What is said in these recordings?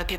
Европе+.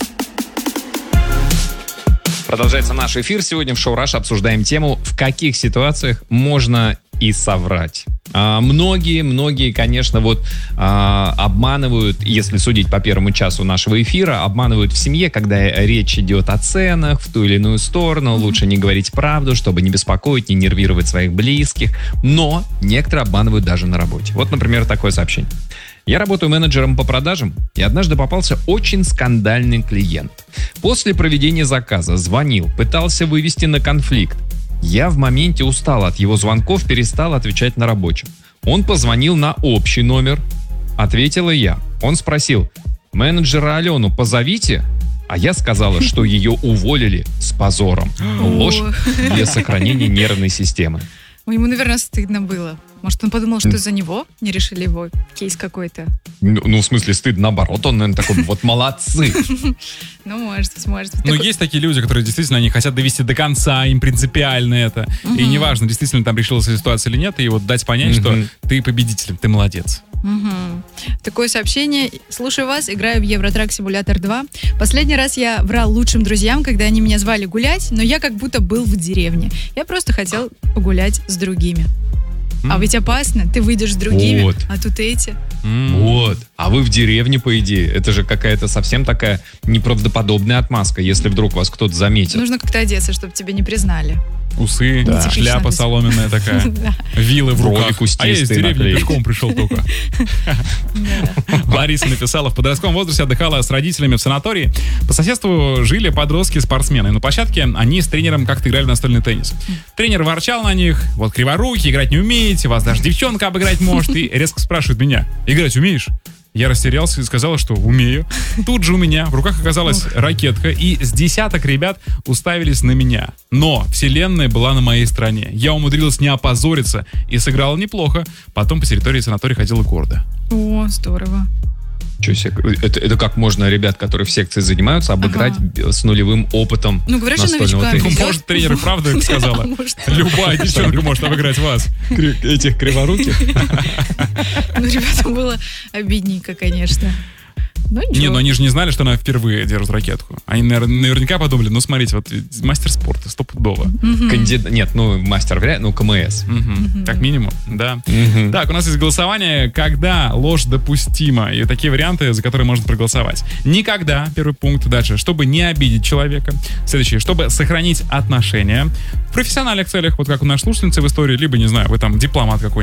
Продолжается наш эфир. Сегодня в шоу «Раш» обсуждаем тему, в каких ситуациях можно и соврать. Многие, конечно, обманывают, если судить по первому часу нашего эфира, обманывают в семье, когда речь идет о ценах в ту или иную сторону. Лучше не говорить правду, чтобы не беспокоить, не нервировать своих близких. Но некоторые обманывают даже на работе. Вот, например, такое сообщение. Я работаю менеджером по продажам, и однажды попался очень скандальный клиент. После проведения заказа звонил, пытался вывести на конфликт. Я в моменте устал от его звонков, перестал отвечать на рабочем. Он позвонил на общий номер. Ответила я. Он спросил: менеджера Алену позовите? А я сказала, что ее уволили с позором. Ложь для сохранения нервной системы. Ему, наверное, стыдно было. Может, он подумал, что за него не решили его кейс какой-то? Ну, в смысле, стыдно, наоборот. Он, наверное, такой, вот молодцы. Ну, может быть. Но есть такие люди, которые действительно они хотят довести до конца, им принципиально это. И неважно, действительно там решилась ситуация или нет, и вот дать понять, что ты победитель, ты молодец. Такое сообщение. Слушаю вас, играю в Евротрак Симулятор 2. Последний раз я врал лучшим друзьям, когда они меня звали гулять, но я как будто был в деревне. Я просто хотел погулять с другими. А ведь опасно, ты выйдешь с другими, вот. А тут эти. Вот. А вы в деревне, по идее. Это же какая-то совсем такая неправдоподобная отмазка, если вдруг вас кто-то заметит. Нужно как-то одеться, чтобы тебя не признали. Усы, Да. шляпа соломенная такая, вилы в руках. А я из деревни пешком пришел только. Лариса написала: в подростковом возрасте отдыхала с родителями в санатории. По соседству жили подростки-спортсмены. На площадке они с тренером как-то играли в настольный теннис. Тренер ворчал на них: вот криворуки, играть не умеете, вас даже девчонка обыграть может. И резко спрашивает меня: играть умеешь? Я растерялся и сказала, что умею. Тут же у меня в руках оказалась ракетка, и с десяток ребят уставились на меня. Но вселенная была на моей стороне. Я умудрилась не опозориться и сыграла неплохо. Потом по территории санатория ходила гордо. О, здорово. Чё себе, это как можно ребят, которые в секции занимаются, обыграть с нулевым опытом Ну, говорят, что настольного новичкам тенниса? Может, тренер и правда сказала? Любая девчонка может обыграть вас. Этих криворуких? Ну, ребятам было обидненько, конечно. Ну, ничего. Не, но они же не знали, что она впервые держит ракетку. Они наверняка подумали: ну, смотрите, вот мастер спорта, стопудово. Нет, мастер вряд, КМС. Как минимум, да. Так, у нас есть голосование, когда ложь допустима. И такие варианты, за которые можно проголосовать. Никогда, первый пункт. Дальше, чтобы не обидеть человека. Следующее, чтобы сохранить отношения. В профессиональных целях, вот как у нашей слушательницы в истории, либо, не знаю, вы там дипломат какой-нибудь.